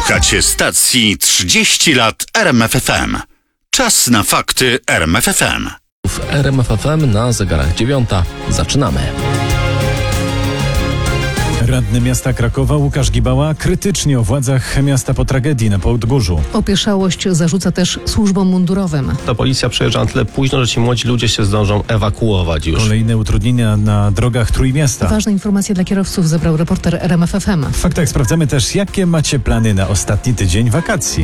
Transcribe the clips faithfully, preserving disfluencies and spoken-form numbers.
Słuchacie stacji trzydzieści lat R M F F M. Czas na fakty R M F F M. W R M F F M na zegarach dziewiąta. Zaczynamy. Radny miasta Krakowa Łukasz Gibała krytycznie o władzach miasta po tragedii na Podgórzu. Opieszałość zarzuca też służbom mundurowym. Ta policja przyjeżdża na tyle późno, że ci młodzi ludzie się zdążą ewakuować już. Kolejne utrudnienia na drogach Trójmiasta. Ważne informacje dla kierowców zebrał reporter R M F F M. W faktach sprawdzamy też, jakie macie plany na ostatni tydzień wakacji.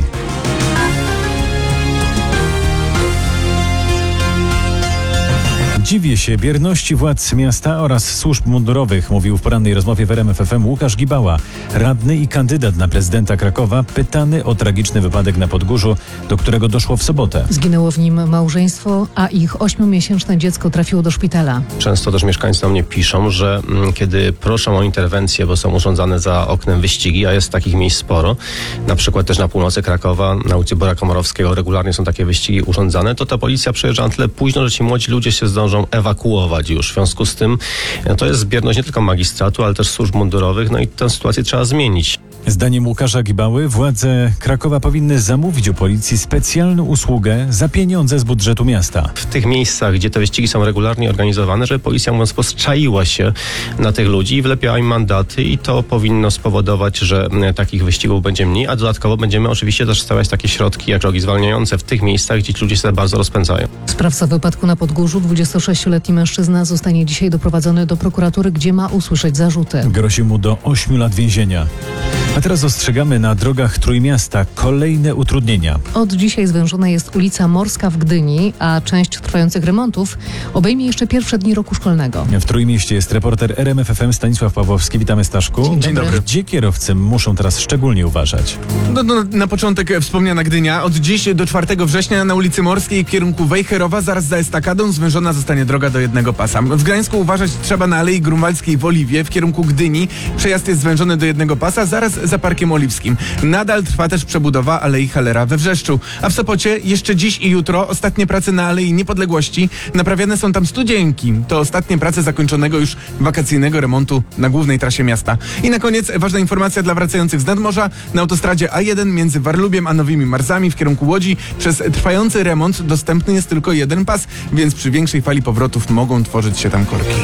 Dziwię się bierności władz miasta oraz służb mundurowych, mówił w porannej rozmowie w R M F F M Łukasz Gibała, radny i kandydat na prezydenta Krakowa, pytany o tragiczny wypadek na Podgórzu, do którego doszło w sobotę. Zginęło w nim małżeństwo, a ich ośmiomiesięczne dziecko trafiło do szpitala. Często też mieszkańcy do mnie piszą, że mm, kiedy proszą o interwencję, bo są urządzane za oknem wyścigi, a jest takich miejsc sporo, na przykład też na północy Krakowa, na ulicy Bora Komorowskiego regularnie są takie wyścigi urządzane, to ta policja przyjeżdża na tyle późno, że ci młodzi ludzie się zdążą ewakuować już. W związku z tym to jest bierność nie tylko magistratu, ale też służb mundurowych, no i tę sytuację trzeba zmienić. Zdaniem Łukasza Gibały władze Krakowa powinny zamówić u policji specjalną usługę za pieniądze z budżetu miasta. W tych miejscach, gdzie te wyścigi są regularnie organizowane, żeby policja, mówiąc wprost, czaiła się na tych ludzi i wlepiała im mandaty i to powinno spowodować, że takich wyścigów będzie mniej, a dodatkowo będziemy oczywiście też stawiać takie środki jak drogi zwalniające w tych miejscach, gdzie ci ludzie się bardzo rozpędzają. Sprawca wypadku na Podgórzu, dwudziestosześcioletni mężczyzna, zostanie dzisiaj doprowadzony do prokuratury, gdzie ma usłyszeć zarzuty. Grozi mu do ośmiu lat więzienia. A teraz ostrzegamy na drogach Trójmiasta kolejne utrudnienia. Od dzisiaj zwężona jest ulica Morska w Gdyni, a część trwających remontów obejmie jeszcze pierwsze dni roku szkolnego. W Trójmieście jest reporter R M F F M Stanisław Pawłowski. Witamy, Staszku. Dzień, Dzień dobry. Gdzie kierowcy muszą teraz szczególnie uważać? No, no, na początek wspomniana Gdynia. Od dziś do czwartego września na ulicy Morskiej w kierunku Wejherowa, zaraz za estakadą, zwężona zostanie droga do jednego pasa. W Gdańsku uważać trzeba na Alei Grunwaldzkiej w Oliwie w kierunku Gdyni. Przejazd jest zwężony do jednego pasa, zaraz za Parkiem Oliwskim. Nadal trwa też przebudowa Alei Hallera we Wrzeszczu. A w Sopocie jeszcze dziś i jutro ostatnie prace na Alei Niepodległości. Naprawiane są tam studzienki. To ostatnie prace zakończonego już wakacyjnego remontu na głównej trasie miasta. I na koniec ważna informacja dla wracających z nadmorza. Na autostradzie A jeden między Warlubiem a Nowymi Marzami w kierunku Łodzi przez trwający remont dostępny jest tylko jeden pas, więc przy większej fali powrotów mogą tworzyć się tam korki.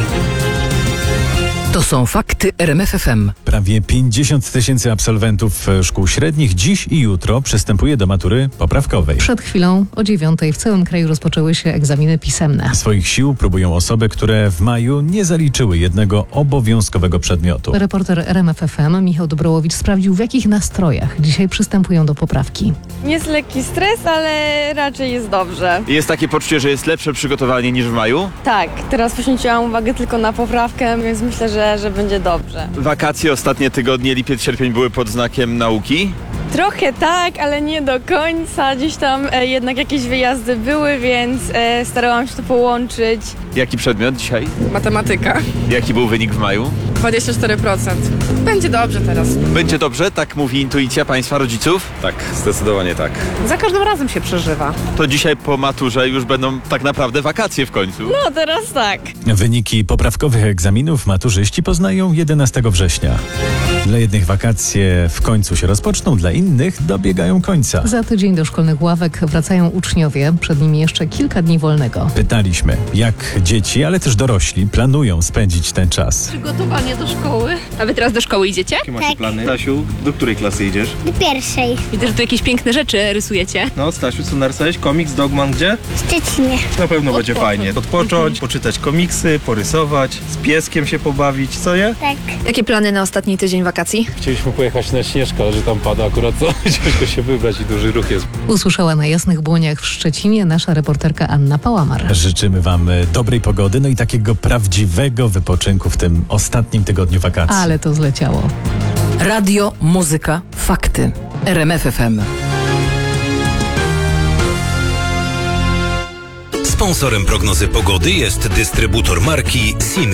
To są fakty R M F F M. Prawie pięćdziesiąt tysięcy absolwentów szkół średnich dziś i jutro przystępuje do matury poprawkowej. Przed chwilą o dziewiątej w całym kraju rozpoczęły się egzaminy pisemne. Swoich sił próbują osoby, które w maju nie zaliczyły jednego obowiązkowego przedmiotu. Reporter R M F F M Michał Dobrołowicz sprawdził, w jakich nastrojach dzisiaj przystępują do poprawki. Jest lekki stres, ale raczej jest dobrze. Jest takie poczucie, że jest lepsze przygotowanie niż w maju? Tak, teraz poświęciłam uwagę tylko na poprawkę, więc myślę, że, że będzie dobrze. Wakacje, ostatnie tygodnie, lipiec, sierpień były pod znakiem nauki? Trochę tak, ale nie do końca. Gdzieś tam e, jednak jakieś wyjazdy były, więc e, starałam się to połączyć. Jaki przedmiot dzisiaj? Matematyka. Jaki był wynik w maju? dwadzieścia cztery procent. Będzie dobrze teraz. Będzie dobrze? Tak mówi intuicja państwa rodziców? Tak, zdecydowanie tak. Za każdym razem się przeżywa. To dzisiaj po maturze już będą tak naprawdę wakacje w końcu. No teraz tak. Wyniki poprawkowych egzaminów maturzyści poznają jedenastego września. Dla jednych wakacje w końcu się rozpoczną, dla innych dobiegają końca. Za tydzień do szkolnych ławek wracają uczniowie, przed nimi jeszcze kilka dni wolnego. Pytaliśmy, jak dzieci, ale też dorośli planują spędzić ten czas. Przygotowanie do szkoły. A wy teraz do szkoły idziecie? Jakie macie plany? Stasiu, do której klasy idziesz? Do pierwszej. Widzę, że tu jakieś piękne rzeczy rysujecie. No, Stasiu, co narysowałeś? Komiks Dogman gdzie? W Szczecinie. Na pewno będzie fajnie. Odpocząć, poczytać komiksy, porysować, z pieskiem się pobawić, co je? Tak. Jakie plany na ostatni tydzień wakacji? Chcieliśmy pojechać na Śnieżkę, ale że tam pada akurat, to ciężko się wybrać i duży ruch jest. Usłyszała na Jasnych Błoniach w Szczecinie nasza reporterka Anna Pałamar. Życzymy wam dobrej pogody, no i takiego prawdziwego wypoczynku w tym ostatnim tygodniu wakacji. Ale to zleciało. Radio, muzyka, fakty. R M F F M. Sponsorem prognozy pogody jest dystrybutor marki Sim.